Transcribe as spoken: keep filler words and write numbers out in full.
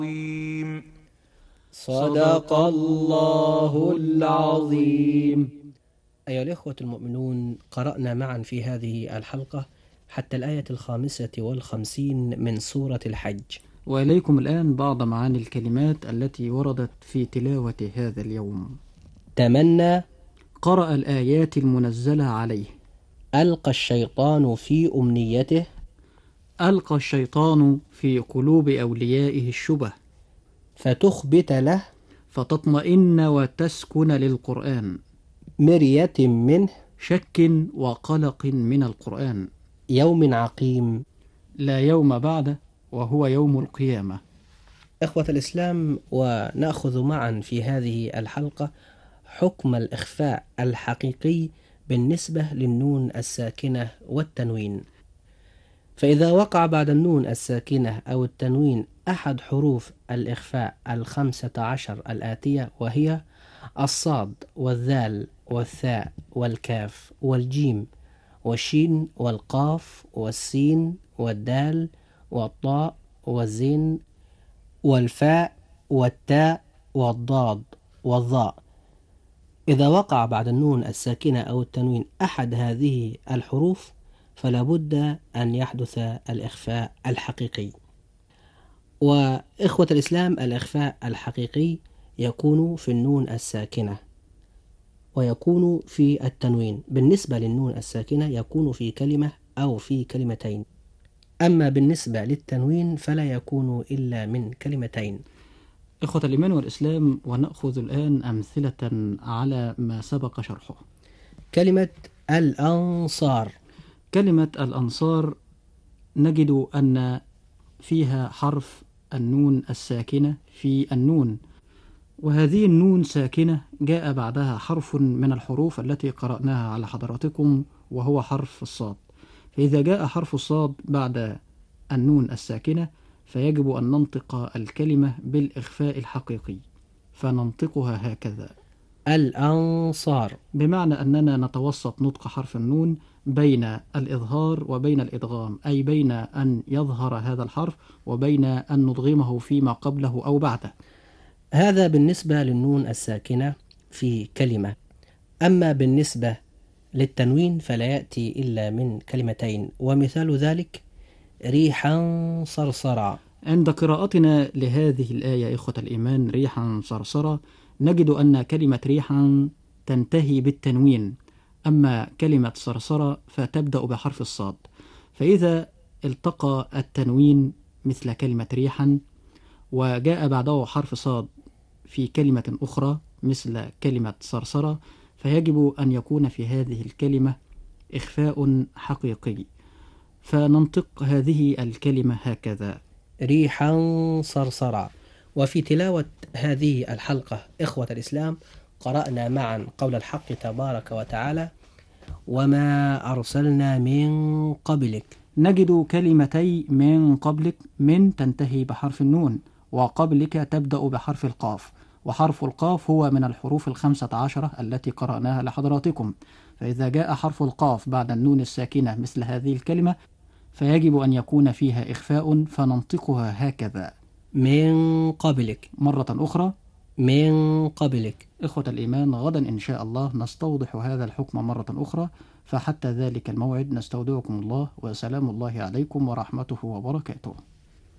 صدق الله العظيم. أيها الإخوة المؤمنون، قرأنا معا في هذه الحلقة حتى الآية الخامسة والخمسين من سورة الحج، وإليكم الآن بعض معاني الكلمات التي وردت في تلاوة هذا اليوم. تمنى، قرأ الآيات المنزلة عليه، ألقى الشيطان في أمنيته، ألقى الشيطان في قلوب أوليائه الشبه، فتخبت له، فتطمئن وتسكن للقرآن، مرية منه، شك وقلق من القرآن، يوم عقيم، لا يوم بعده وهو يوم القيامة. إخوة الإسلام، ونأخذ معا في هذه الحلقة حكم الإخفاء الحقيقي بالنسبة للنون الساكنة والتنوين. فإذا وقع بعد النون الساكنة أو التنوين أحد حروف الإخفاء الخمسة عشر الآتية، وهي الصاد والذال والثاء والكاف والجيم والشين والقاف والسين والدال والطاء والزين والفاء والتاء والضاد والظاء، إذا وقع بعد النون الساكنة أو التنوين أحد هذه الحروف فلا بد أن يحدث الإخفاء الحقيقي. وإخوة الإسلام، الإخفاء الحقيقي يكون في النون الساكنة ويكون في التنوين. بالنسبة للنون الساكنة يكون في كلمة أو في كلمتين، أما بالنسبة للتنوين فلا يكون إلا من كلمتين. إخوة الإيمان والإسلام، ونأخذ الآن أمثلة على ما سبق شرحه. كلمة الأنصار، كلمة الأنصار نجد أن فيها حرف النون الساكنة في النون، وهذه النون ساكنة جاء بعدها حرف من الحروف التي قرأناها على حضراتكم وهو حرف الصاد. فإذا جاء حرف الصاد بعد النون الساكنة فيجب أن ننطق الكلمة بالإخفاء الحقيقي، فننطقها هكذا: الأنصار، بمعنى أننا نتوسط نطق حرف النون بين الإظهار وبين الإدغام، أي بين أن يظهر هذا الحرف وبين أن ندغمه فيما قبله أو بعده. هذا بالنسبة للنون الساكنة في كلمة. أما بالنسبة للتنوين فلا يأتي إلا من كلمتين، ومثال ذلك ريحا صرصرا. عند قراءتنا لهذه الآية إخوة الإيمان، ريحا صرصرا، نجد أن كلمة ريحا تنتهي بالتنوين، أما كلمة صرصرة فتبدأ بحرف الصاد. فإذا التقى التنوين مثل كلمة ريحا وجاء بعده حرف صاد في كلمة أخرى مثل كلمة صرصرة، فيجب أن يكون في هذه الكلمة إخفاء حقيقي، فننطق هذه الكلمة هكذا: ريحا صرصرا. وفي تلاوة هذه الحلقة إخوة الإسلام قرأنا معا قول الحق تبارك وتعالى: وما أرسلنا من قبلك. نجد كلمتي من قبلك، من تنتهي بحرف النون، وقبلك تبدأ بحرف القاف، وحرف القاف هو من الحروف الخمسة عشرة التي قرأناها لحضراتكم. فإذا جاء حرف القاف بعد النون الساكنة مثل هذه الكلمة فيجب أن يكون فيها إخفاء، فننطقها هكذا: من قبلك. مرة أخرى: من قبلك. إخوة الإيمان، غدا إن شاء الله نستوضح هذا الحكم مرة أخرى، فحتى ذلك الموعد نستودعكم الله، وسلام الله عليكم ورحمته وبركاته.